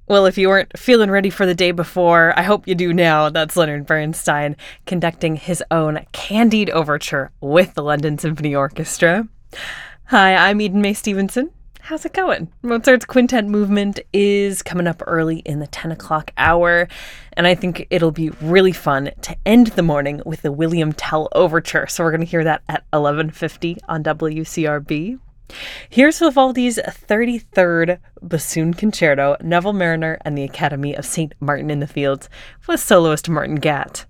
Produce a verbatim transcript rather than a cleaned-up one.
Well, if you weren't feeling ready for the day before, I hope you do now. That's Leonard Bernstein conducting his own Candide Overture with the London Symphony Orchestra. Hi, I'm Eden Mae Stevenson. How's it going? Mozart's Quintet Movement is coming up early in the ten o'clock hour, and I think it'll be really fun to end the morning with the William Tell Overture. So we're going to hear that at eleven fifty on W C R B. Here's Vivaldi's thirty-third Bassoon Concerto, Neville Marriner and the Academy of Saint Martin in the Fields, with soloist Martin Gatt.